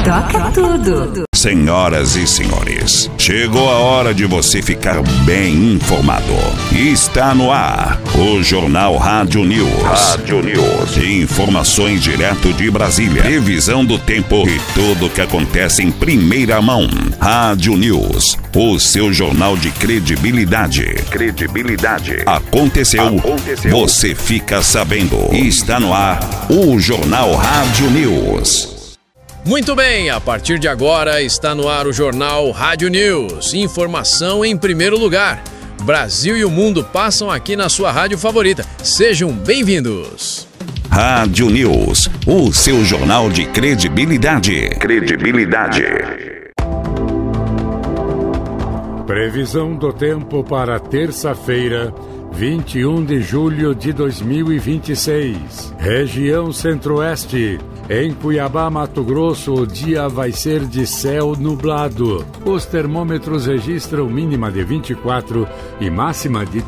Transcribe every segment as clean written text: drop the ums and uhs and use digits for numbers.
Toca tudo. Senhoras e senhores, chegou a hora de você ficar bem informado. Está no ar o Jornal Rádio News. Rádio News. Informações direto de Brasília. Previsão do tempo e tudo o que acontece em primeira mão. Rádio News, o seu jornal de credibilidade. Aconteceu. Você fica sabendo. Está no ar o Jornal Rádio News. Muito bem, a partir de agora está no ar o Jornal Rádio News. Informação em primeiro lugar. Brasil e o mundo passam aqui na sua rádio favorita. Sejam bem-vindos. Rádio News, o seu jornal de credibilidade. Previsão do tempo para terça-feira, 21 de julho de 2026. Região Centro-Oeste. Em Cuiabá, Mato Grosso, o dia vai ser de céu nublado. Os termômetros registram mínima de 24 e máxima de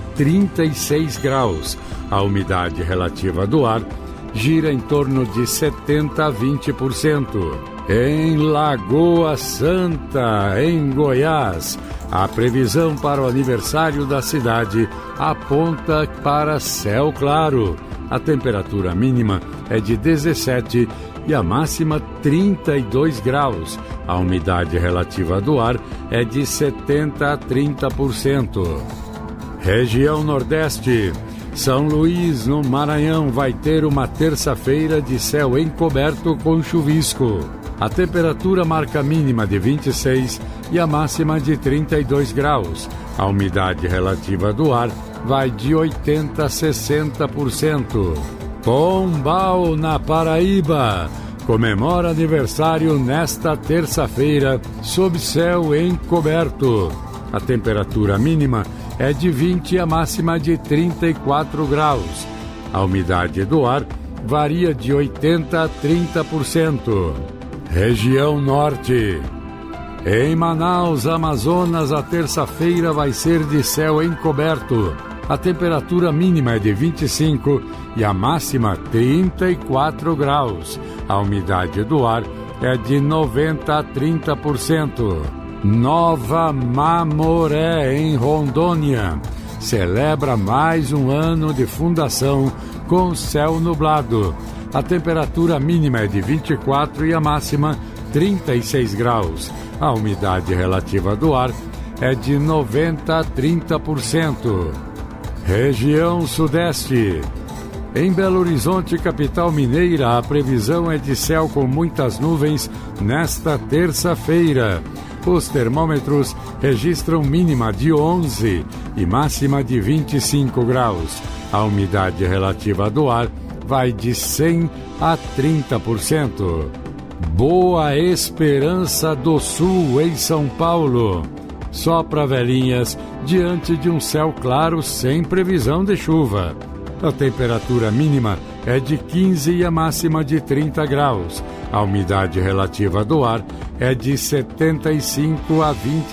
36 graus. A umidade relativa do ar gira em torno de 70% a 20%. Em Lagoa Santa, em Goiás, a previsão para o aniversário da cidade aponta para céu claro. A temperatura mínima é de 17 e a máxima 32 graus. A umidade relativa do ar é de 70% a 30%. Região Nordeste. São Luís, no Maranhão, vai ter uma terça-feira de céu encoberto com chuvisco. A temperatura marca mínima de 26 e a máxima de 32 graus. A umidade relativa do ar vai de 80% a 60%. Pombal, na Paraíba, comemora aniversário nesta terça-feira, sob céu encoberto. A temperatura mínima é de 20 e a máxima de 34 graus. A umidade do ar varia de 80% a 30%. Região Norte. Em Manaus, Amazonas, a terça-feira vai ser de céu encoberto. A temperatura mínima é de 25 e a máxima 34 graus. A umidade do ar é de 90% a 30%. Nova Mamoré, em Rondônia, celebra mais um ano de fundação com céu nublado. A temperatura mínima é de 24 e a máxima 36 graus. A umidade relativa do ar é de 90% a 30%. Região Sudeste. Em Belo Horizonte, capital mineira, a previsão é de céu com muitas nuvens nesta terça-feira. Os termômetros registram mínima de 11 e máxima de 25 graus. A umidade relativa do ar vai de 100% a 30%. Boa Esperança do Sul, em São Paulo. Sopra velhinhas diante de um céu claro sem previsão de chuva. A temperatura mínima é de 15 e a máxima de 30 graus. A umidade relativa do ar é de 75% a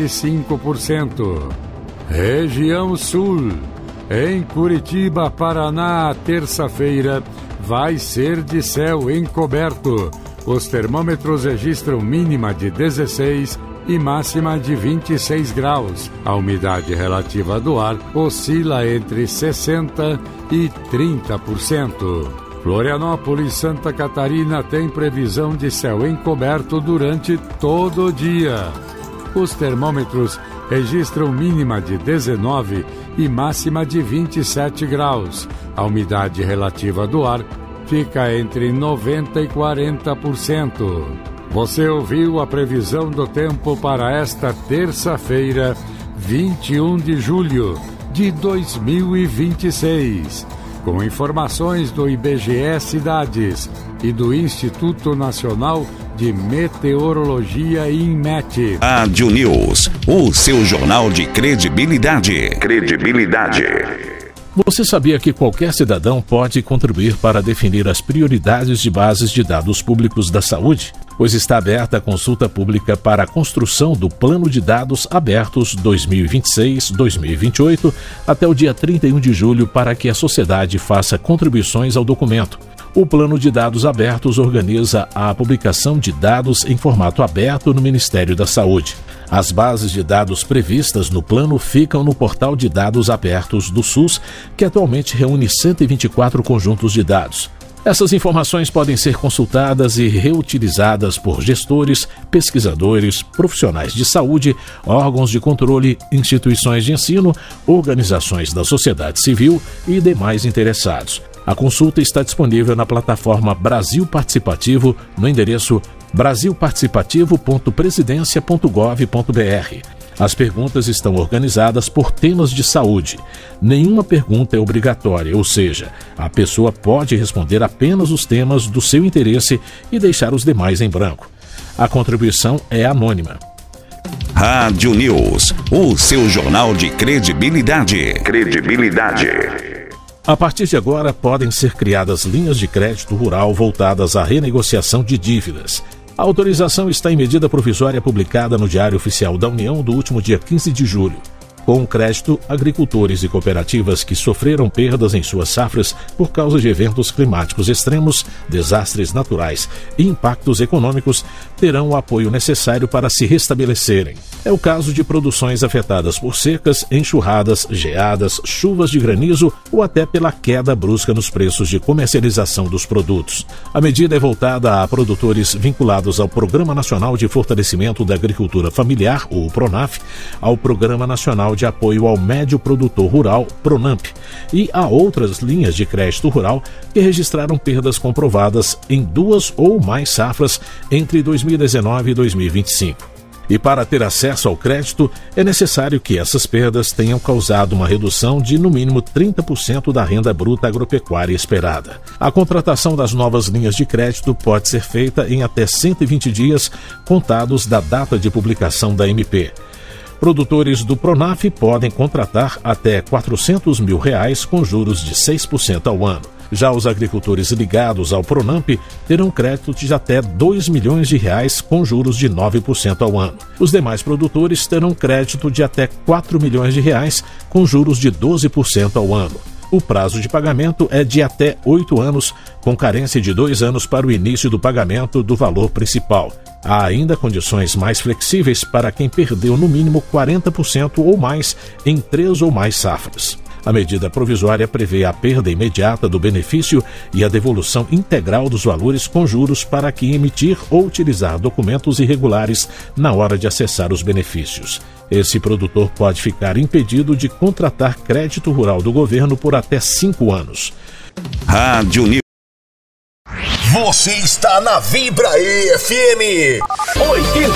25%. Região Sul. Em Curitiba, Paraná, terça-feira vai ser de céu encoberto. Os termômetros registram mínima de 16 e máxima de 26 graus. A umidade relativa do ar oscila entre 60% e 30%. Florianópolis, Santa Catarina, tem previsão de céu encoberto durante todo o dia. Os termômetros registram mínima de 19 e máxima de 27 graus. A umidade relativa do ar fica entre 90% e 40%. Você ouviu a previsão do tempo para esta terça-feira, 21 de julho de 2026. Com informações do IBGE Cidades e do Instituto Nacional de Meteorologia INMET. Rádio News, o seu jornal de credibilidade. Você sabia que qualquer cidadão pode contribuir para definir as prioridades de bases de dados públicos da saúde? Pois está aberta a consulta pública para a construção do Plano de Dados Abertos 2026-2028 até o dia 31 de julho para que a sociedade faça contribuições ao documento. O Plano de Dados Abertos organiza a publicação de dados em formato aberto no Ministério da Saúde. As bases de dados previstas no plano ficam no Portal de Dados Abertos do SUS, que atualmente reúne 124 conjuntos de dados. Essas informações podem ser consultadas e reutilizadas por gestores, pesquisadores, profissionais de saúde, órgãos de controle, instituições de ensino, organizações da sociedade civil e demais interessados. A consulta está disponível na plataforma Brasil Participativo no endereço brasilparticipativo.presidencia.gov.br. As perguntas estão organizadas por temas de saúde. Nenhuma pergunta é obrigatória, ou seja, a pessoa pode responder apenas os temas do seu interesse e deixar os demais em branco. A contribuição é anônima. Rádio News, o seu jornal de credibilidade. A partir de agora, podem ser criadas linhas de crédito rural voltadas à renegociação de dívidas. A autorização está em medida provisória publicada no Diário Oficial da União do último dia 15 de julho. Com o crédito, agricultores e cooperativas que sofreram perdas em suas safras por causa de eventos climáticos extremos, desastres naturais e impactos econômicos terão o apoio necessário para se restabelecerem. É o caso de produções afetadas por secas, enxurradas, geadas, chuvas de granizo ou até pela queda brusca nos preços de comercialização dos produtos. A medida é voltada a produtores vinculados ao Programa Nacional de Fortalecimento da Agricultura Familiar, o PRONAF, ao Programa Nacional de Apoio ao Médio Produtor Rural, PRONAMP, e a outras linhas de crédito rural que registraram perdas comprovadas em 2 ou mais safras entre 2019 e 2025. E para ter acesso ao crédito, é necessário que essas perdas tenham causado uma redução de no mínimo 30% da renda bruta agropecuária esperada. A contratação das novas linhas de crédito pode ser feita em até 120 dias contados da data de publicação da MP. Produtores do PRONAF podem contratar até R$ 400 mil com juros de 6% ao ano. Já os agricultores ligados ao PRONAMP terão crédito de até R$ 2 milhões com juros de 9% ao ano. Os demais produtores terão crédito de até R$ 4 milhões com juros de 12% ao ano. O prazo de pagamento é de até 8 anos, com carência de 2 anos para o início do pagamento do valor principal. Há ainda condições mais flexíveis para quem perdeu no mínimo 40% ou mais em 3 ou mais safras. A medida provisória prevê a perda imediata do benefício e a devolução integral dos valores com juros para quem emitir ou utilizar documentos irregulares na hora de acessar os benefícios. Esse produtor pode ficar impedido de contratar crédito rural do governo por até 5 anos. Rádio News. Você está na Vibra FM 80.